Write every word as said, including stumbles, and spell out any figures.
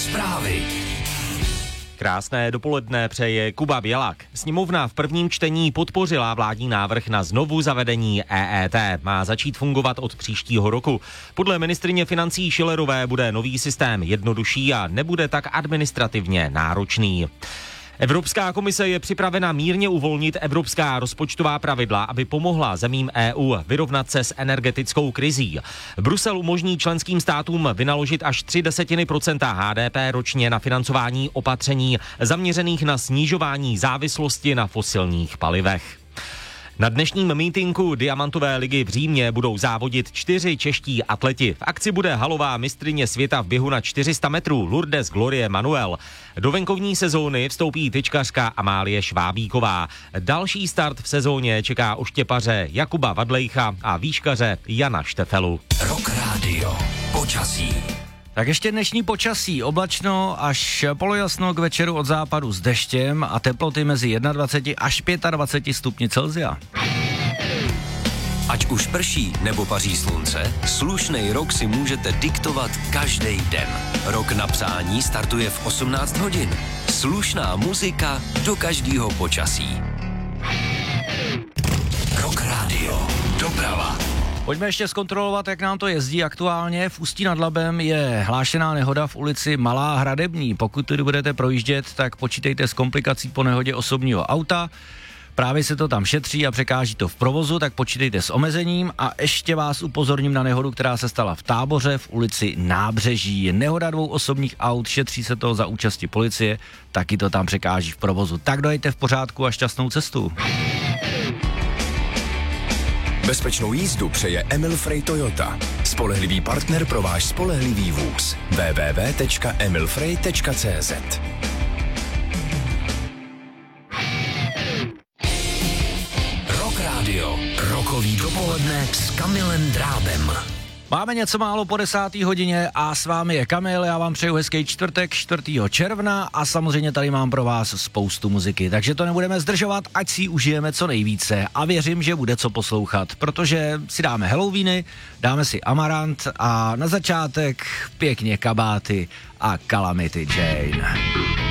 Zprávy. Krásné dopoledne přeje Kuba Bělak. Sněmovna v prvním čtení podpořila vládní návrh na znovu zavedení E E T. Má začít fungovat od příštího roku. Podle ministryně financí Schillerové bude nový systém jednodušší a nebude tak administrativně náročný. Evropská komise je připravena mírně uvolnit evropská rozpočtová pravidla, aby pomohla zemím E U vyrovnat se s energetickou krizí. Brusel umožní členským státům vynaložit až tři desetiny procenta H D P ročně na financování opatření zaměřených na snižování závislosti na fosilních palivech. Na dnešním mítinku Diamantové ligy v Římě budou závodit čtyři čeští atleti. V akci bude halová mistryně světa v běhu na čtyři sta metrů Lourdes Glorie Manuel. Do venkovní sezóny vstoupí tyčkařka Amálie Švábíková. Další start v sezóně čeká oštěpaře Jakuba Vadlejcha a výškaře Jana Štefelu. Rock Radio. Počasí. Tak ještě dnešní počasí, oblačno až polojasno k večeru od západu s deštěm a teploty mezi dvacet jedna až dvacet pět stupni Celsia. Ať už prší nebo paří slunce, slušnej rok si můžete diktovat každý den. Rok na přání startuje v osmnáct hodin. Slušná muzika do každého počasí. Rock Radio. Doprava. Pojďme ještě zkontrolovat, jak nám to jezdí aktuálně. V Ústí nad Labem je hlášená nehoda v ulici Malá Hradební. Pokud tedy budete projíždět, tak počítejte s komplikací po nehodě osobního auta. Právě se to tam šetří a překáží to v provozu, tak počítejte s omezením. A ještě vás upozorním na nehodu, která se stala v Táboře v ulici Nábřeží. Nehoda dvou osobních aut, šetří se to za účasti policie, taky to tam překáží v provozu. Tak dojďte v pořádku a šťastnou cestu. Bezpečnou jízdu přeje Emil Frey Toyota. Spolehlivý partner pro váš spolehlivý vůz. w w w tečka emil frey tečka c z. Rock Radio. Rokový dopoledne s Kamilem Drábem. Máme něco málo po desáté hodině a s vámi je Kamil, já vám přeju hezký čtvrtek, čtvrtého června a samozřejmě tady mám pro vás spoustu muziky, takže to nebudeme zdržovat, ať si ji užijeme co nejvíce a věřím, že bude co poslouchat, protože si dáme Halloweeny, dáme si Amarant a na začátek pěkně Kabáty a Calamity Jane.